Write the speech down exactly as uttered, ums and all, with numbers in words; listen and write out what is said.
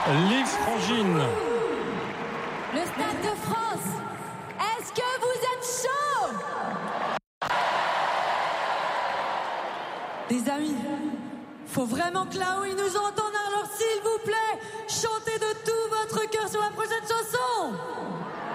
Lise Frangine. Le Stade de France, est-ce que vous êtes chaud? Les amis, faut vraiment que là où ils nous entendent